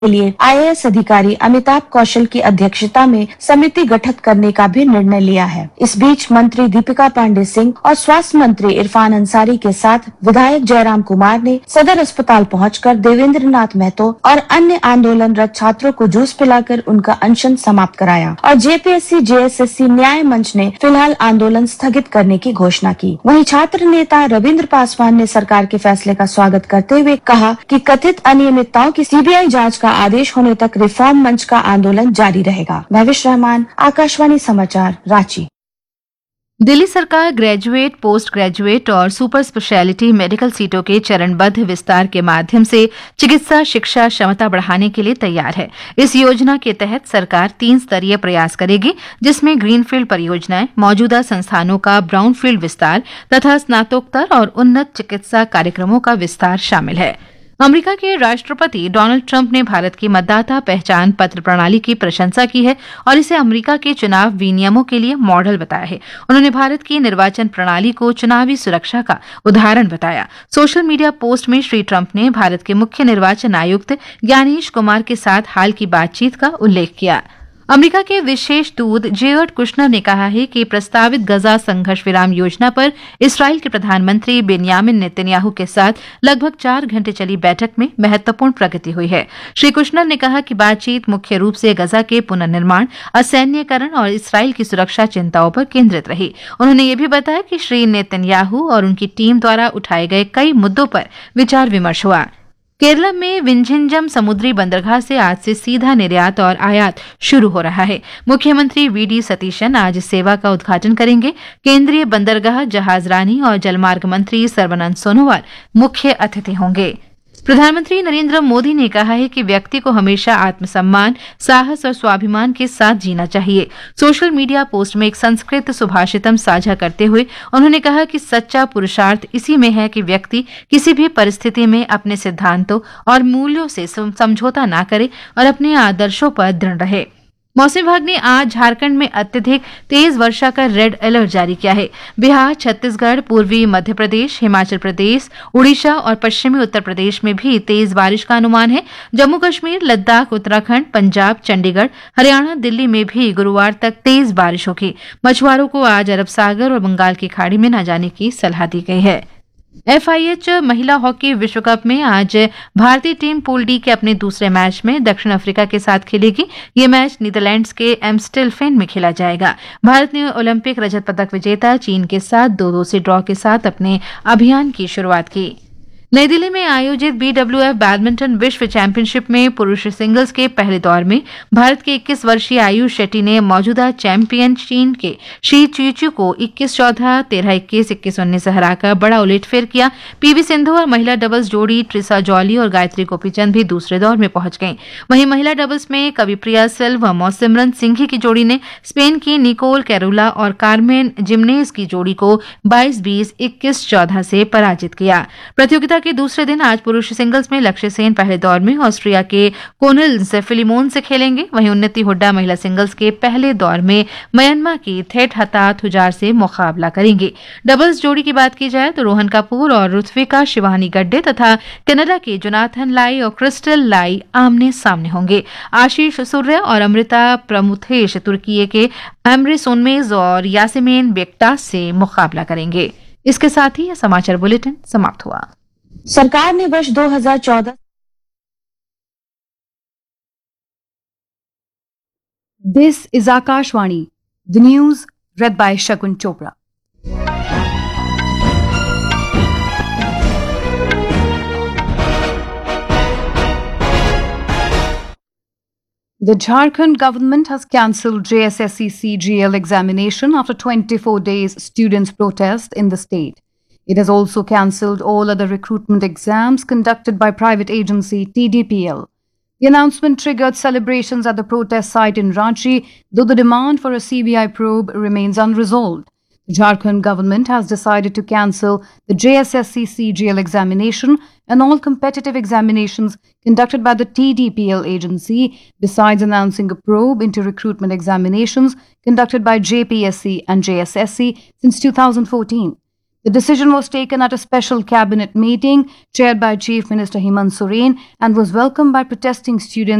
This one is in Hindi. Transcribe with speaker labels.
Speaker 1: के लिए आईएएस अधिकारी अमिताभ कौशल की अध्यक्षता में समिति गठित करने का भी निर्णय लिया है। इस बीच मंत्री दीपिका पांडे सिंह और स्वास्थ्य मंत्री इरफान अंसारी के साथ विधायक जयराम कुमार ने सदर अस्पताल पहुंचकर देवेंद्र नाथ महतो और अन्य आंदोलनरत छात्रों को जूस पिलाकर उनका अनशन समाप्त कराया और जेपीएससी जेएसएससी न्याय मंच ने फिलहाल आंदोलन स्थगित करने की घोषणा की। वहीं छात्र नेता रविंद्र पासवान ने सरकार के फैसले का स्वागत करते हुए कहा कि कथित अनियमितताओं की सीबीआई जांच का आदेश होने तक रिफॉर्म मंच का आंदोलन जारी रहेगा। महविश रहमान, आकाशवाणी समाचार, रांची।
Speaker 2: दिल्ली सरकार ग्रेजुएट, पोस्ट ग्रेजुएट और सुपर स्पेशलिटी मेडिकल सीटों के चरणबद्ध विस्तार के माध्यम से चिकित्सा शिक्षा क्षमता बढ़ाने के लिए तैयार है। इस योजना के तहत सरकार 3 स्तरीय प्रयास करेगी, जिसमें ग्रीनफील्ड परियोजनाएं, मौजूदा संस्थानों का ब्राउनफील्ड विस्तार तथा स्नातकोत्तर और उन्नत चिकित्सा कार्यक्रमों का विस्तार शामिल है। अमेरिका के राष्ट्रपति डोनाल्ड ट्रंप ने भारत की मतदाता पहचान पत्र प्रणाली की प्रशंसा की है और इसे अमेरिका के चुनाव विनियमों के लिए मॉडल बताया है। उन्होंने भारत की निर्वाचन प्रणाली को चुनावी सुरक्षा का उदाहरण बताया। सोशल मीडिया पोस्ट में श्री ट्रंप ने भारत के मुख्य निर्वाचन आयुक्त ज्ञानेश कुमार के साथ हाल की बातचीत का उल्लेख किया। अमेरिका के विशेष दूत जेयर्ड कुशनर ने कहा है कि प्रस्तावित गजा संघर्ष विराम योजना पर इसराइल के प्रधानमंत्री बेन्यामिन नेतन्याहू के साथ लगभग 4 घंटे चली बैठक में महत्वपूर्ण प्रगति हुई है। श्री कुशनर ने कहा कि बातचीत मुख्य रूप से गजा के पुनर्निर्माण, असैन्यकरण और इसराइल की सुरक्षा चिंताओं पर केंद्रित रही। उन्होंने ये भी बताया कि श्री नेतन्याहू और उनकी टीम द्वारा उठाए गए कई मुद्दों पर विचार विमर्श हुआ। केरल में विंझिंजम समुद्री बंदरगाह से आज से सीधा निर्यात और आयात शुरू हो रहा है। मुख्यमंत्री वीडी सतीशन आज इस सेवा का उद्घाटन करेंगे। केंद्रीय बंदरगाह, जहाजरानी और जलमार्ग मंत्री सर्बानंद सोनोवाल मुख्य अतिथि होंगे। प्रधानमंत्री नरेंद्र मोदी ने कहा है कि व्यक्ति को हमेशा आत्मसम्मान, साहस और स्वाभिमान के साथ जीना चाहिए। सोशल मीडिया पोस्ट में एक संस्कृत सुभाषितम साझा करते हुए उन्होंने कहा कि सच्चा पुरुषार्थ इसी में है कि व्यक्ति किसी भी परिस्थिति में अपने सिद्धांतों और मूल्यों से समझौता न करे और अपने आदर्शों पर दृढ़ रहे। मौसम विभाग ने आज झारखंड में अत्यधिक तेज वर्षा का रेड अलर्ट जारी किया है। बिहार, छत्तीसगढ़, पूर्वी मध्य प्रदेश, हिमाचल प्रदेश, उड़ीसा और पश्चिमी उत्तर प्रदेश में भी तेज बारिश का अनुमान है। जम्मू कश्मीर, लद्दाख, उत्तराखंड, पंजाब, चंडीगढ़, हरियाणा, दिल्ली में भी गुरुवार तक तेज बारिश होगी। मछुआरों को आज अरब सागर और बंगाल की खाड़ी में न जाने की सलाह दी गई है। FIH महिला हॉकी विश्व कप में आज भारतीय टीम पूल डी के अपने दूसरे मैच में दक्षिण अफ्रीका के साथ खेलेगी। ये मैच नीदरलैंड्स के एम्स्टेलफेन में खेला जाएगा। भारत ने ओलंपिक रजत पदक विजेता चीन के साथ 2-2 से ड्रॉ के साथ अपने अभियान की शुरुआत की। नई दिल्ली में आयोजित BWF बैडमिंटन विश्व चैंपियनशिप में पुरुष सिंगल्स के पहले दौर में भारत के 21 वर्षीय आयुष शेट्टी ने मौजूदा चैंपियन चीन के शी चुईचू को 21-14, 13-21, 21-19 से हराकर बड़ा उलटफेर किया। PV सिंधु और महिला डबल्स जोड़ी ट्रिसा जॉली और गायत्री गोपीचंद भी दूसरे दौर में पहुंच गईं। वहीं महिला डबल्स में कविप्रिया सिल्वम और सिमरन सिंघी की जोड़ी ने स्पेन की निकोल कैरोला और कार्मेन जिमनेज की जोड़ी को 22-20, 21-14 से पराजित किया। प्रतियोगिता के दूसरे दिन आज पुरुष सिंगल्स में लक्ष्य सेन पहले दौर में ऑस्ट्रिया के कोनिल से फिलिमोन से खेलेंगे। वहीं उन्नति हुड्डा महिला सिंगल्स के पहले दौर में म्यांमार की थेट हतात हुजार से मुकाबला करेंगे। डबल्स जोड़ी की बात की जाए तो रोहन कपूर और ऋत्विका शिवानी गड्डे तथा कनाडा के जोनाथन लाई और क्रिस्टल लाई आमने सामने होंगे। आशीष सूर्य और अमृता प्रमुथेश तुर्की के एमरे सोनमेज और यासेमेन बेक्टास से मुकाबला करेंगे। इसके साथ ही यह समाचार बुलेटिन समाप्त हुआ।
Speaker 1: सरकार ने वर्ष 2014
Speaker 3: This is Akashvani, the news read by Shakun Chopra. The Jharkhand government has cancelled JSSC CGL examination after 24 days students' protest in the state. It has also cancelled all other recruitment exams conducted by private agency TDPL. The announcement triggered celebrations at the protest site in Ranchi, though the demand for a CBI probe remains unresolved. The Jharkhand government has decided to cancel the JSSC CGL examination and all competitive examinations conducted by the TDPL agency, besides announcing a probe into recruitment examinations conducted by JPSC and JSSC since 2014. The decision was taken at a special cabinet meeting chaired by Chief Minister Hemant Soren and was welcomed by protesting students